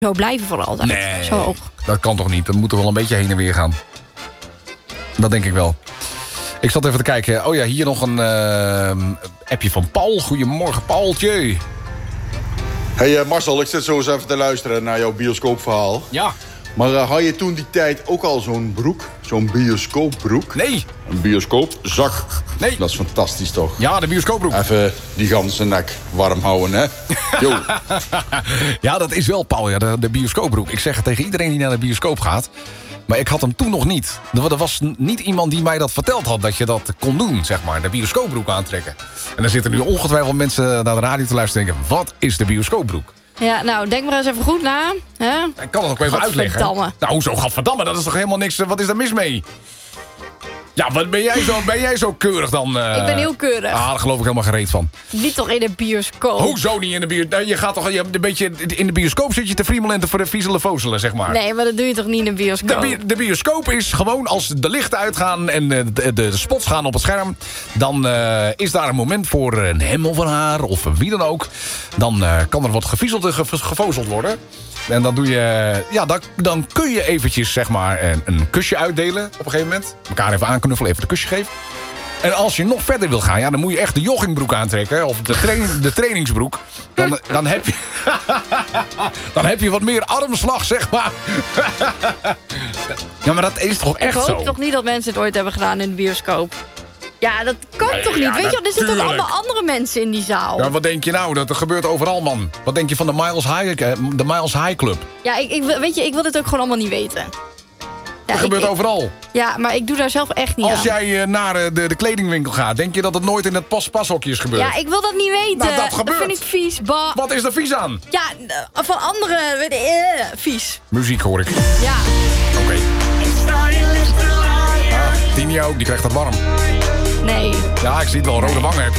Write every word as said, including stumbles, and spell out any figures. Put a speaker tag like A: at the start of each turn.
A: zo blijven voor altijd.
B: Nee,
A: zo ook.
B: Dat kan toch niet? Dan moeten we wel een beetje heen en weer gaan. Dat denk ik wel. Ik zat even te kijken. Oh ja, hier nog een uh, appje van Paul. Goedemorgen, Paultje.
C: Hey uh, Marcel, ik zit zo eens even te luisteren naar jouw bioscoopverhaal.
B: Ja.
C: Maar uh, had je toen die tijd ook al zo'n broek? Zo'n bioscoopbroek?
B: Nee.
C: Een bioscoopzak?
B: Nee.
C: Dat is fantastisch, toch?
B: Ja, de bioscoopbroek.
C: Even die ganse nek warm houden, hè? Yo.
B: Ja, dat is wel, Paul, ja, de, de bioscoopbroek. Ik zeg het tegen iedereen die naar de bioscoop gaat. Maar ik had hem toen nog niet. Er was niet iemand die mij dat verteld had, dat je dat kon doen, zeg maar. De bioscoopbroek aantrekken. En dan zitten nu ongetwijfeld mensen naar de radio te luisteren en denken, wat is de bioscoopbroek?
A: Ja, nou, denk maar eens even goed na. Hè?
B: Ik kan het ook even uitleggen.
A: Gadverdamme.
B: Nou, hoezo gadverdamme? Dat is toch helemaal niks. Wat is daar mis mee? Ja, wat ben jij zo, ben jij zo keurig dan? Uh...
A: Ik ben heel keurig.
B: Ah, daar geloof ik helemaal gereed van.
A: Niet toch in de bioscoop?
B: Hoezo niet in de bioscoop? Je gaat toch je, een beetje in de bioscoop zit je te friemelen en te voor viezelen vozelen, zeg maar.
A: Nee, maar dat doe je toch niet in een bioscoop?
B: De, bi de bioscoop is gewoon als de lichten uitgaan en de, de, de spots gaan op het scherm. Dan uh, is daar een moment voor een hem of een haar of wie dan ook. Dan uh, kan er wat geviezeld en ge gevozeld worden. En dan doe je, ja, dan, dan kun je eventjes, zeg maar, een, een kusje uitdelen op een gegeven moment. Elkaar even aanknuffelen, even een kusje geven. En als je nog verder wil gaan, ja, dan moet je echt de joggingbroek aantrekken. Of de, train, de trainingsbroek. Dan, dan, heb je, dan heb je wat meer armslag, zeg maar. Ja, maar dat is toch echt zo?
A: Ik hoop
B: zo?
A: toch niet dat mensen het ooit hebben gedaan in de bioscoop. Ja, dat kan
B: Nee,
A: toch niet?
B: ja,
A: Weet je, er zitten toch
B: natuurlijk.
A: allemaal andere mensen in die zaal?
B: Ja, wat denk je nou? Dat er gebeurt overal, man. Wat denk je van de Miles High, de Miles High Club?
A: Ja, ik, ik, weet je, ik wil dit ook gewoon allemaal niet weten. Ja,
B: Dat gebeurt
A: ik, ik,
B: overal.
A: Ja, maar ik doe daar zelf echt niet
B: Als
A: aan.
B: jij uh, naar uh, de, de kledingwinkel gaat, denk je dat het nooit in het pas pashokje is gebeurd?
A: Ja, ik wil dat niet weten.
B: Nou, dat gebeurt.
A: vind ik vies. Bah.
B: Wat is er vies aan?
A: Ja, van anderen. Uh, vies.
B: Muziek hoor ik.
A: Ja.
B: Oké. Okay. Ah, Tini ook, die krijgt dat warm.
A: Nee.
B: Ja, ik zie het wel. Rode wangen heb je.